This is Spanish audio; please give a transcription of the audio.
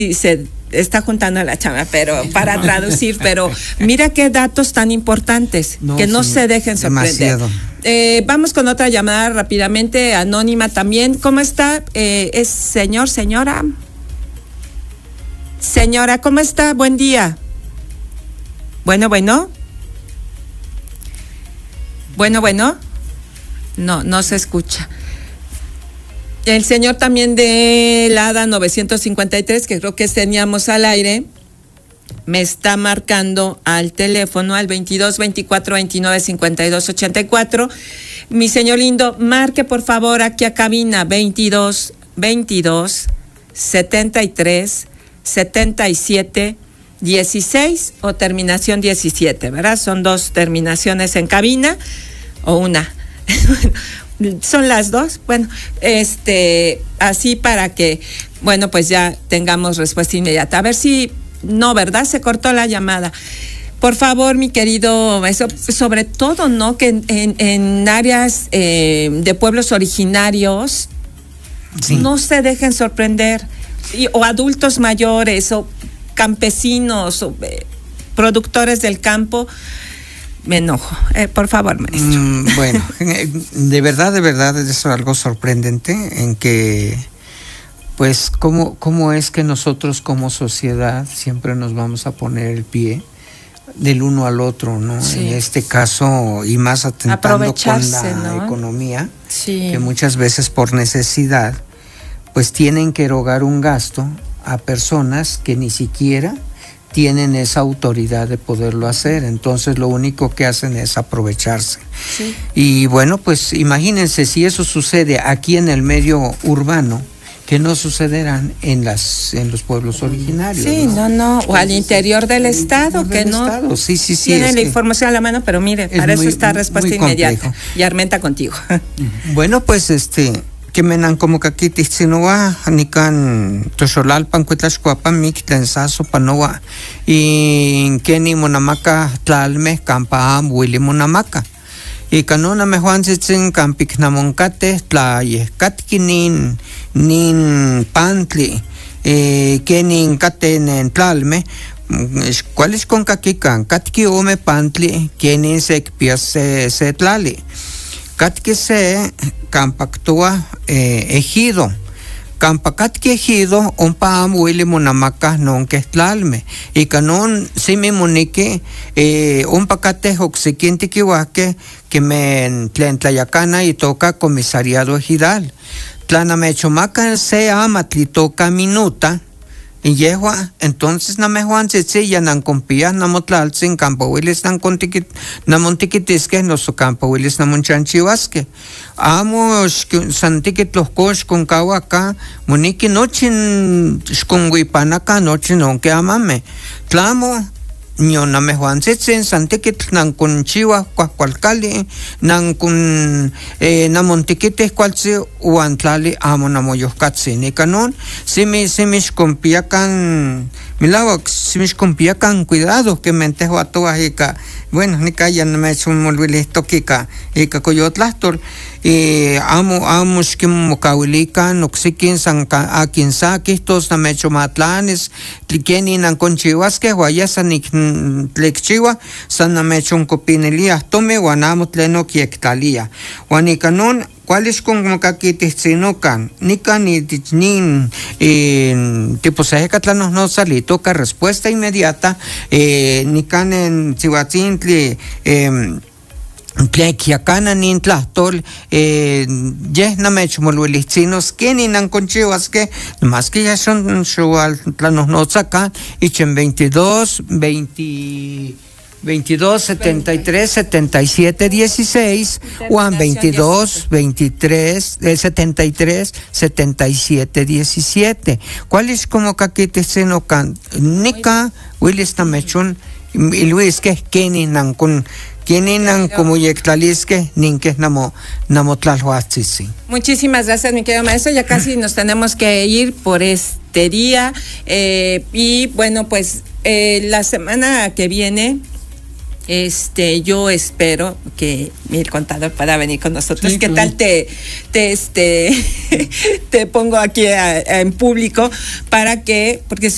se está juntando la chama, pero para traducir, pero mira qué datos tan importantes, que no se dejen sorprender. Vamos con otra llamada rápidamente, anónima también. ¿Cómo está? ¿Es señora? Señora, ¿cómo está? Buen día. Bueno. No se escucha. El señor también de la ADA 953, que creo que teníamos al aire, me está marcando al teléfono al 22 24 29 52 84. Mi señor lindo, marque por favor aquí a cabina 22 22 73 77 16 o terminación 17, ¿verdad? Son dos terminaciones en cabina o una. Son las dos. Bueno, así para que, bueno, pues ya tengamos respuesta inmediata. A ver si, no, ¿verdad? Se cortó la llamada. Por favor, mi querido, eso, sobre todo, ¿no? Que en áreas de pueblos originarios, sí, no se dejen sorprender, o adultos mayores, o campesinos, o productores del campo. Me enojo. Por favor, maestro. Bueno, de verdad es algo sorprendente en que, pues, cómo es que nosotros como sociedad siempre nos vamos a poner el pie del uno al otro, ¿no? Sí. En este caso, y más atentando con la, ¿no?, economía, sí, que muchas veces por necesidad, pues tienen que erogar un gasto a personas que ni siquiera tienen esa autoridad de poderlo hacer. Entonces lo único que hacen es aprovecharse. Sí. Y bueno, pues imagínense si eso sucede aquí en el medio urbano, que no sucederán en los pueblos originarios. Sí, no, o al interior del estado, que no estado. Sí, tienen la información a la mano, pero mire, para eso está respuesta inmediata. Y Armenta contigo. Bueno, pues que menan como kakiti sinowa nikan tosholalpan kuitlashkuapan miktlensaso panowa y keni monamaka tlalme kampa amwili monamaka y kanona mejuansitzin kampiknamonkate tlayehkatki nin pantli kenin katen tlalme cuáles con kakikan katki ome pantli kenin sekpias se tlali katki se campactua ejido. Campacatki ejido, ompa amuili monamaca non que tlalme. Y canon simi monique, ompacate oxiquinti kiwake, que me tlentlayacana y toca comisariado ejidal. Tlanamechomaca se amatli toca minuta. Y yehua, entonces na mejuan ya nan compía namotlaltzin campahuilis nan namontiquitisque noso campahuilis namonchanchihuasque. Amo santiquitlohcox con cahuaca, moniqui nochin xconhuipanaca nochin onque amame. Tlamo ñon namejuanzitzin santiquitl nan conchiwa cualcali nan con namontiquites cualtzi uantlali amo namoyohcatzin y canon simixcompiacan milagro simixcompiacan cuidado que mentehuatoa ica bueno nica ya no me he hecho un molvilito ica coyotlastol y amo xquimocauilican oxiquin san aquinsaquistos namechomatlanes tliqueni nan conchihuasque huayasa tlekchiwa san namechoncopinelia tome guanamo tleno quiectalia guanicanon cuáles con caquititsinocan nican nin tipo sejecatlanos no sali toca respuesta inmediata nican en Cihuatzintli Tlequiacana nin tlahtol yehnamechomoluilictzinos queninan conchihuasque más que ya son xualtlanosnotzaca ichen 22 73 77 16 Juan 22 23 73 77 17 ¿cuál es como caquete senocan nica Willis tamechun y Luis que keninan con quienes como yectalisque ninques namotlalhuatzisi. Muchísimas gracias, mi querido maestro. Ya casi nos tenemos que ir por este día. Y bueno, pues la semana que viene, yo espero que mi contador pueda venir con nosotros. Sí, ¿qué tal te pongo aquí en público para que, porque